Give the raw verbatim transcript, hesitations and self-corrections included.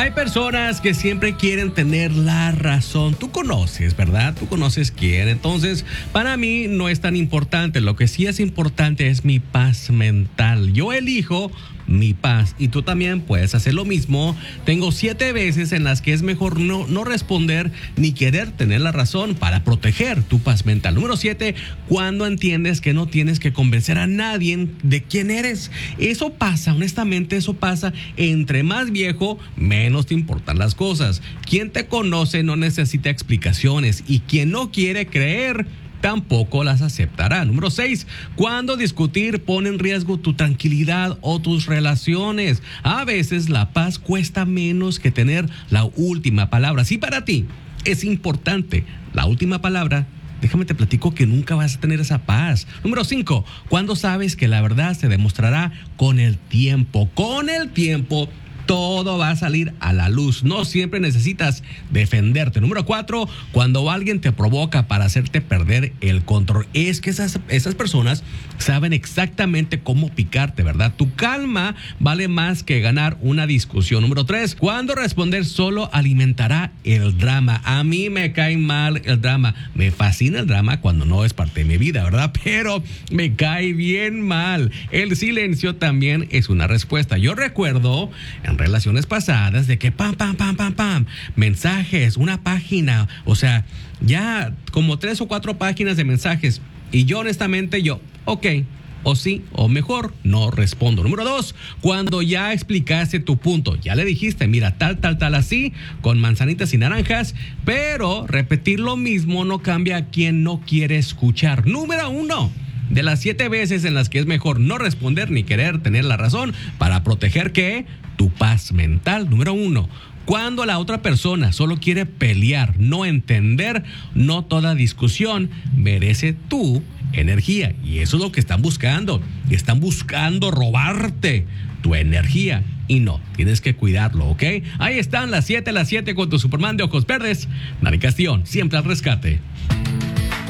Hay personas que siempre quieren tener la razón. Tú conoces, ¿verdad? Tú conoces quién. Entonces, para mí no es tan importante. Lo que sí es importante es mi paz mental. Yo elijo mi paz y tú también puedes hacer lo mismo. Tengo siete veces en las que es mejor no, no responder ni querer tener la razón para proteger tu paz mental. Número siete, cuando entiendes que no tienes que convencer a nadie de quién eres. Eso pasa, honestamente, eso pasa. Entre más viejo, menos te importan las cosas. Quien te conoce no necesita explicaciones y quien no quiere creer tampoco las aceptará. Número seis, cuando discutir pone en riesgo tu tranquilidad o tus relaciones. A veces la paz cuesta menos que tener la última palabra. Si para ti es importante la última palabra, déjame te platico que nunca vas a tener esa paz. Número cinco, cuando sabes que la verdad se demostrará con el tiempo. Con el tiempo todo va a salir a la luz. No siempre necesitas defenderte. Número cuatro, cuando alguien te provoca para hacerte perder el control. Es que esas, esas personas saben exactamente cómo picarte, ¿verdad? Tu calma vale más que ganar una discusión. Número tres, cuando responder solo alimentará el drama. A mí me cae mal el drama. Me fascina el drama cuando no es parte de mi vida, ¿verdad? Pero me cae bien mal. El silencio también es una respuesta. Yo recuerdo en relaciones pasadas de que pam, pam, pam, pam, pam, mensajes, una página, o sea, ya como tres o cuatro páginas de mensajes. Y yo honestamente, yo, ok, o sí, o mejor, no respondo. Número dos, cuando ya explicaste tu punto, ya le dijiste, mira, tal, tal, tal, así, con manzanitas y naranjas, pero repetir lo mismo no cambia a quien no quiere escuchar. Número uno, de las siete veces en las que es mejor no responder ni querer tener la razón para proteger, ¿qué? Tu paz mental. Número uno, cuando la otra persona solo quiere pelear, no entender, no toda discusión merece tu energía. Y eso es lo que están buscando. Están buscando robarte tu energía. Y no, tienes que cuidarlo, ¿ok? Ahí están las siete, las siete con tu Superman de ojos verdes. Dani Castellón, siempre al rescate.